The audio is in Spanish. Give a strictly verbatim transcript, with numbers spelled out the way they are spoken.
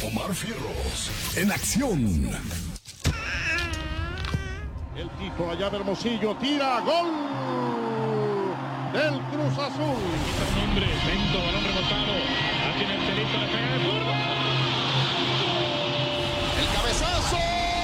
Omar Fierros, en acción. El tipo allá de Hermosillo tira, gol del Cruz Azul. Quita un hombre, lento, balón rebotado. Aquí en el telito de Pérez.